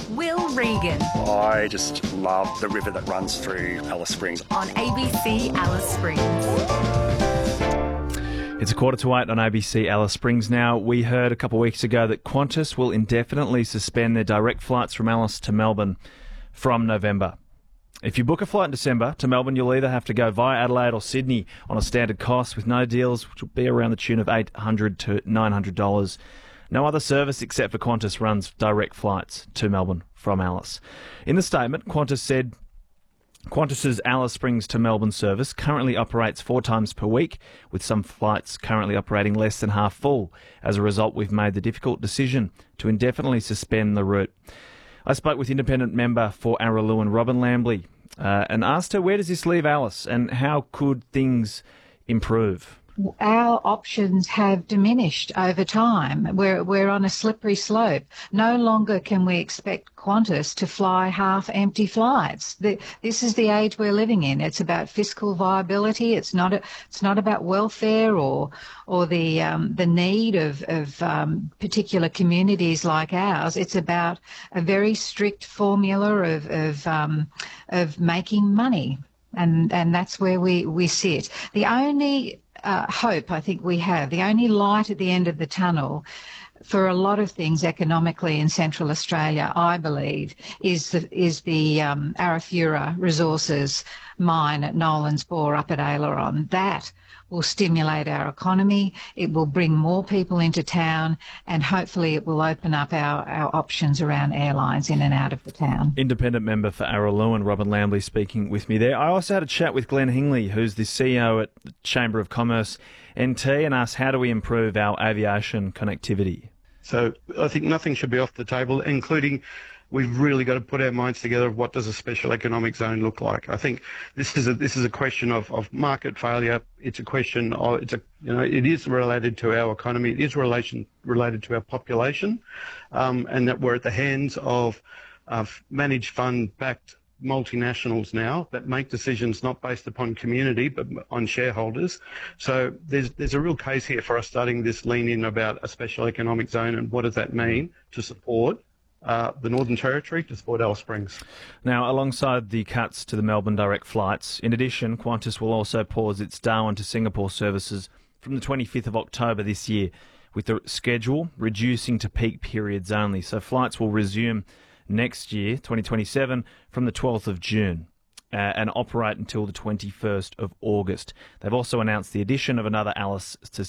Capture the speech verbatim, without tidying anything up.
Will Regan. I just love the river that runs through Alice Springs. On A B C Alice Springs. It's a quarter to eight on A B C Alice Springs now. We heard a couple of weeks ago that Qantas will indefinitely suspend their direct flights from Alice to Melbourne from November. If you book a flight in December to Melbourne, you'll either have to go via Adelaide or Sydney on a standard cost with no deals, which will be around the tune of eight hundred dollars to nine hundred dollars. No other service except for Qantas runs direct flights to Melbourne from Alice. In the statement, Qantas said Qantas's Alice Springs to Melbourne service currently operates four times per week, with some flights currently operating less than half full. As a result, we've made the difficult decision to indefinitely suspend the route. I spoke with independent member for Araluen, Robin Lambley, uh, and asked her, where does this leave Alice and how could things improve? Our options have diminished over time. We're, we're on a slippery slope. No longer can we expect Qantas to fly half-empty flights. The, this is the age we're living in. It's about fiscal viability. It's not a, it's not about welfare or or the um, the need of, of um, particular communities like ours. It's about a very strict formula of of, um, of making money, and and that's where we, we sit. The only Uh, hope I think we have, the only light at the end of the tunnel for a lot of things economically in Central Australia, I believe, is the is the um, Arafura Resources mine at Nolan's Bore up at Aileron. That will stimulate our economy, it will bring more people into town, and hopefully it will open up our, our options around airlines in and out of the town. Independent member for Araluen, Robin Lambley, speaking with me there. I also had a chat with Glenn Hingley, who's the C E O at the Chamber of Commerce N T, and asked how do we improve our aviation connectivity. So I think nothing should be off the table, including we've really got to put our minds together of what does a special economic zone look like. I think this is a this is a question of, of market failure. It's a question of it's a you know it is related to our economy. It is relation related to our population, um, and that we're at the hands of uh, managed fund backed multinationals now that make decisions not based upon community but on shareholders. So there's there's a real case here for us starting this lean in about a special economic zone and what does that mean to support Uh, the Northern Territory, to support Alice Springs. Now, alongside the cuts to the Melbourne direct flights, in addition, Qantas will also pause its Darwin to Singapore services from the twenty-fifth of October this year, with the schedule reducing to peak periods only. So flights will resume next year, twenty twenty-seven, from the twelfth of June. Uh, and operate until the twenty-first of August. They've also announced the addition of another Alice to